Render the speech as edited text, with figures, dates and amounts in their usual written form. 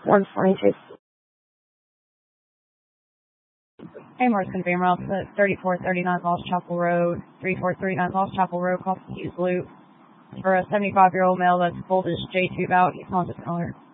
122. AMAR's confirmed route at 3439 Lost Chapel Road, 3439 Lost Chapel Road, Coffee Hughes Loop. For a 75-year-old male that's pulled his J-tube out, he's on to alert.